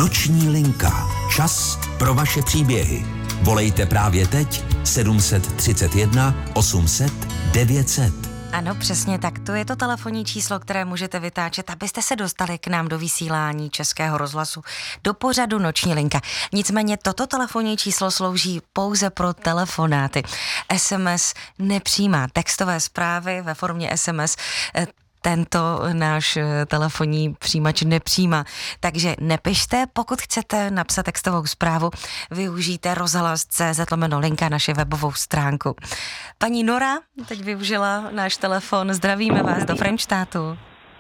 Noční linka. Čas pro vaše příběhy. Volejte právě teď 731 800 900. Ano, přesně tak. To je to telefonní číslo, které můžete vytáčet, abyste se dostali k nám do vysílání Českého rozhlasu, do pořadu Noční linka. Nicméně toto telefonní číslo slouží pouze pro telefonáty. SMS nepřijímá textové zprávy ve formě SMS. Tento náš telefonní přijímač nepřijímá. Takže nepište, pokud chcete napsat textovou zprávu, využijte rozhlas.cz/linka, naše webovou stránku. Paní Nora teď využila náš telefon. Zdravíme vás do Frenštátu.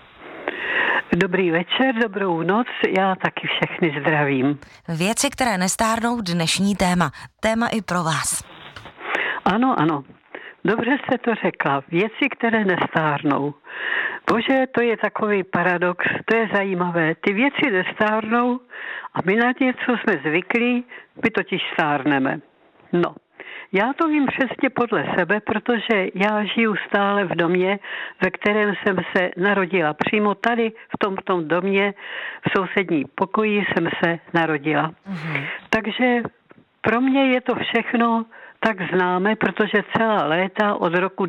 Dobrý večer, dobrou noc, já taky všechny zdravím. Věci, které nestárnou, dnešní téma. Téma i pro vás. Ano, dobře jste to řekla. Věci, které nestárnou. Bože, to je takový paradox, to je zajímavé. Ty věci nestárnou a my na něco jsme zvyklí, my totiž stárneme. No, já to vím přesně podle sebe, protože já žiju stále v domě, ve kterém jsem se narodila. Přímo tady v tomto domě, v sousední pokoji jsem se narodila. Takže pro mě je to všechno tak známe, protože celá léta od roku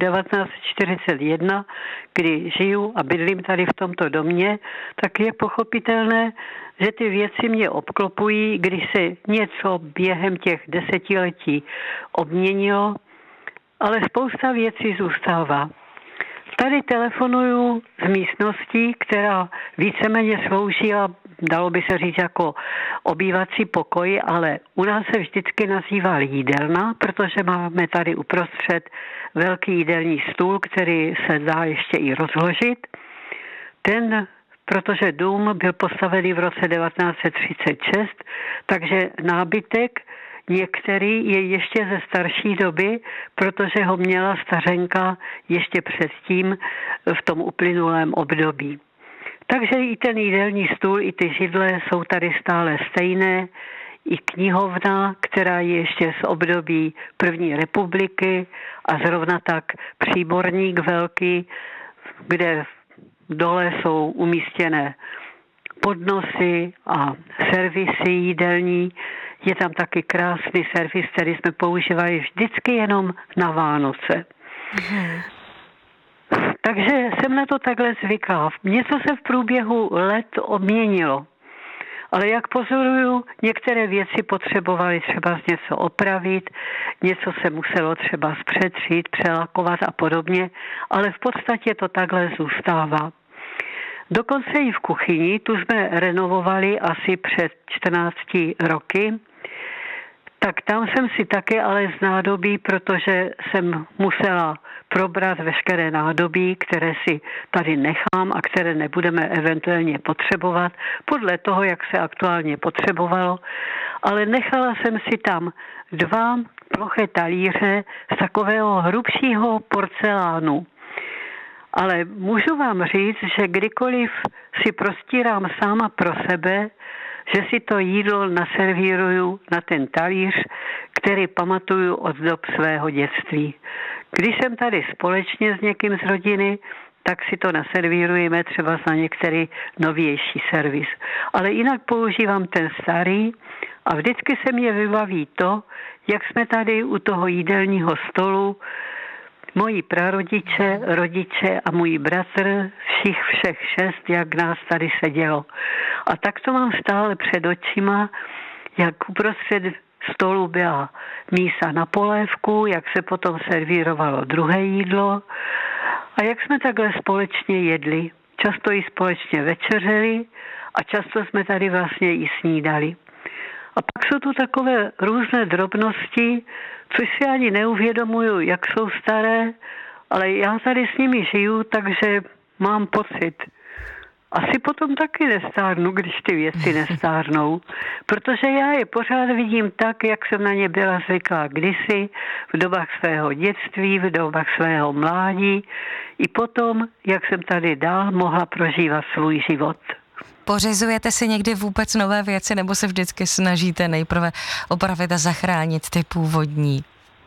1941, kdy žiju a bydlím tady v tomto domě, tak je pochopitelné, že ty věci mě obklopují, když se něco během těch desetiletí obměnilo, ale spousta věcí zůstává. Tady telefonuju z místností, která víceméně sloužila, dalo by se říct, jako obývací pokoj, ale u nás se vždycky nazývá jídelna, protože máme tady uprostřed velký jídelní stůl, který se dá ještě i rozložit. Protože dům byl postavený v roce 1936, takže nábytek některý je ještě ze starší doby, protože ho měla stařenka ještě předtím v tom uplynulém období. Takže i ten jídelní stůl, i ty židle jsou tady stále stejné, i knihovna, která je ještě z období první republiky a zrovna tak příborník velký, kde dole jsou umístěné podnosy a servisy jídelní. Je tam taky krásný servis, který jsme používali vždycky jenom na Vánoce. Takže jsem na to takhle zvyklá. Něco se v průběhu let obměnilo. Ale jak pozoruju, některé věci potřebovaly třeba něco opravit, něco se muselo třeba zpřetřít, přelakovat a podobně, ale v podstatě to takhle zůstává. Dokonce i v kuchyni, tu jsme renovovali asi před 14 roky, tak tam jsem si také ale z nádobí, protože jsem musela probrat veškeré nádobí, které si tady nechám a které nebudeme eventuálně potřebovat, podle toho, jak se aktuálně potřebovalo, ale nechala jsem si tam 2 ploché talíře z takového hrubšího porcelánu. Ale můžu vám říct, že kdykoliv si prostírám sama pro sebe, že si to jídlo naservíruju na ten talíř, který pamatuju od dob svého dětství. Když jsem tady společně s někým z rodiny, tak si to naservírujeme třeba na některý novější servis. Ale jinak používám ten starý a vždycky se mě vybaví to, jak jsme tady u toho jídelního stolu, moji prarodiče, rodiče a můj bratr, všech 6, jak nás tady sedělo. A tak to mám stále před očima, jak uprostřed stolu byla mísa na polévku, jak se potom servírovalo druhé jídlo a jak jsme takhle společně jedli. Často i společně večeřeli a často jsme tady vlastně i snídali. A pak jsou tu takové různé drobnosti, což si ani neuvědomuju, jak jsou staré, ale já tady s nimi žiju, takže mám pocit. Asi potom taky nestárnu, když ty věci nestárnou, protože já je pořád vidím tak, jak jsem na ně byla zvyklá kdysi, v dobách svého dětství, v dobách svého mládí, i potom, jak jsem tady dál mohla prožívat svůj život. Pořizujete si někdy vůbec nové věci, nebo se vždycky snažíte nejprve opravit a zachránit ty původní?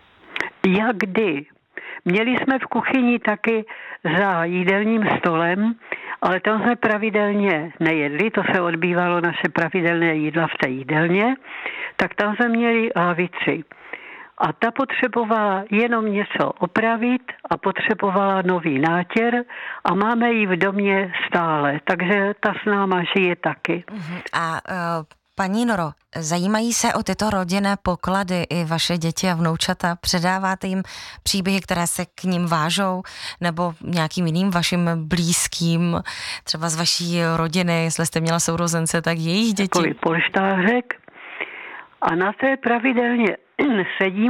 Jak kdy? Měli jsme v kuchyni taky za jídelním stolem ale tam jsme pravidelně nejedli, to se odbývalo naše pravidelné jídla v té jídelně, tak tam jsme měli lavici. A ta potřebovala jenom něco opravit a potřebovala nový nátěr a máme ji v domě stále, takže ta s náma žije taky. A paní Noro, zajímají se o tyto rodinné poklady i vaše děti a vnoučata? Předáváte jim příběhy, které se k ním vážou, nebo nějakým jiným vašim blízkým, třeba z vaší rodiny, jestli jste měla sourozence, tak jejich děti? Takový polštářek a na té pravidelně sedím